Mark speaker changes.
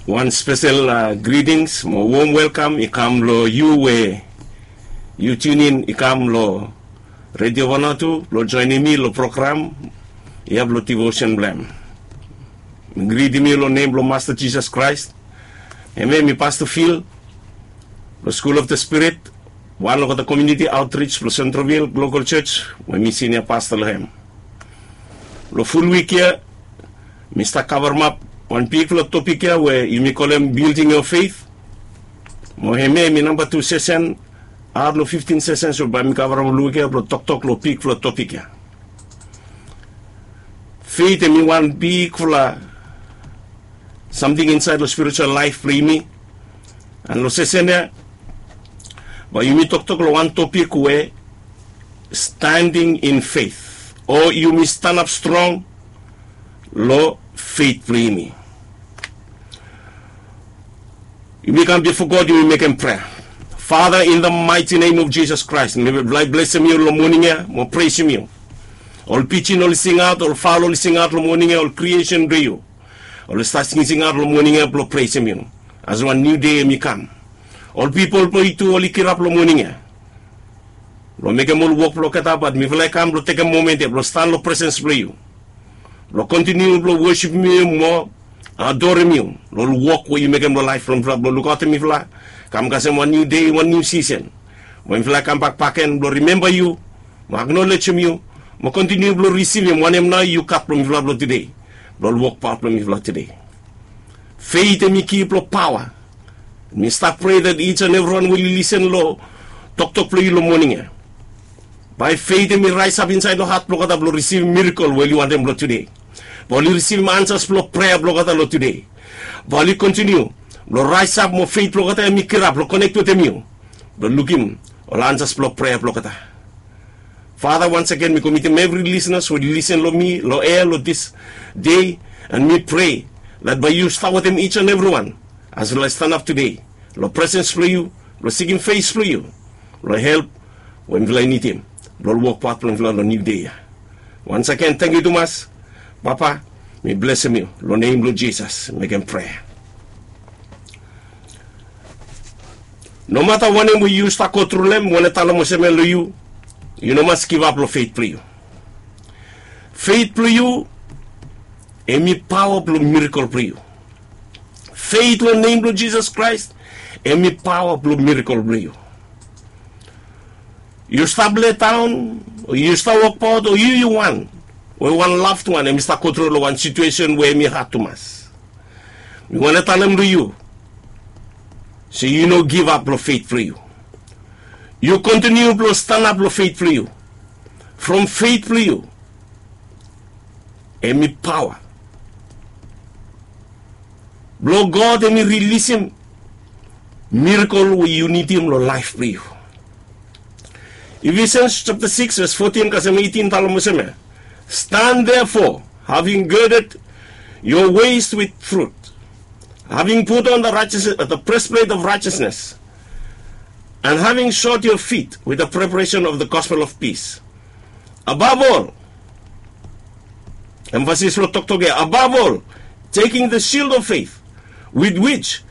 Speaker 1: One special greetings, mo warm welcome, ikam lo you where you tune in, ikam lo Radio Vanuatu, lo join me lo program, yab lo devotion blam. Greet me lo name lo Master Jesus Christ, eme mi Pastor Phil, lo School of the Spirit, one lo the Community Outreach, lo Centralville Local Church, where mi senior pastor lo hem. Lo full week here, Mr. Cover Map, one particular topic here where you may call them building your faith. Moheme, mi number 2 session, lo 15 sessions, so by me cover look here, lo talk lo pick for topic here. Faith, and me one big for something inside the spiritual life, play me. And lo session here, but you may talk lo one topic where standing in faith, or you may stand up strong, lo faith play me. You may come before God, you will make him prayer. Father, in the mighty name of Jesus Christ, may we bless him lo morning here, mo praise him. All pitching, all sing out, all follow, all sing out lo morning here, all creation do you. All start singing out lo morning here, lo praise him. As one new day may come. All people play to all kirap lo morning here. Lo make him all walk lo kata, but me like come lo take a moment here, lo stand lo presence play you. Lo continue lo worship me more. Adore me, Lord, walk where you make them life from Lord, look out at me, Fla. Come, cause one new day, one new season. When Fla come back and Lord, remember you, acknowledge you, continue to receive him. One him now, you cut from Fla today. Lord, walk part from Fla today. Faith and me keep lo power. Me start pray that each and everyone will listen lo, talk play lo morning. By faith and me rise up inside the heart, look at lo receive miracle where you want them lo today. While you receive answers for prayer blogata lo today. While you continue, lo rise up mo faith blogata mi kirap lo connect with him. Lo look him, all answers for prayer blogata. Father, once again, we commit him every listeners who listen lo me, lo air, lo this day, and me pray that by you start with him each and every one. As well as stand up today, lo presence for you, lo seeking face for you, lo help when we need him. Lo walk part when we lo new day. Once again, thank you to us. Papa, may bless him, Lord name, Lord Jesus, make him pray. No matter when we use to go through them, when you no must give up your faith for you. Faith for you, and me power for miracle for you. Faith, Lord name, Lord Jesus Christ, and me power for miracle for you. You stop lay down, or you stop walk out, or you want. When one loved one and Mr. Control one situation where me had to mass. We want to tell them to you. So you know give up your faith for you. You continue to stand up your faith for you. From faith for you. And me power. Blow God and me release him. Miracle where you need him your life for you. Ephesians chapter 6 verse 14 kasama 18 talo mo sa stand therefore, having girded your waist with fruit, having put on the breastplate of righteousness, and having shod your feet with the preparation of the gospel of peace. Above all, emphasis lo talk together, above all, taking the shield of faith, with which